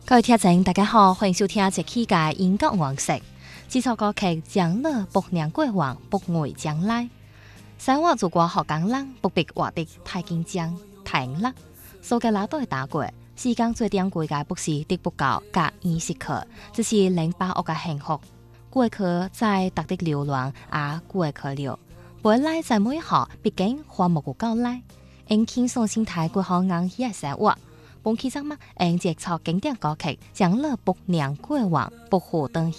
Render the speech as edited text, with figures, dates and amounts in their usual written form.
各位聽眾，大家好，歡迎收聽這期嘅音樂往昔。這首歌曲講了百年過往，不畏將來。生活做過好艱難，不必活得太緊張、太硬。所嘅拉對打過，時間最點過嘅不是得不到甲意識去，只是零把握嘅幸福。過去在特地流浪啊，過去了。本來在每行，畢竟花無個夠來，因輕鬆心態過好硬起生活。本期節目，接觸經典歌曲，講了百年過往，不負當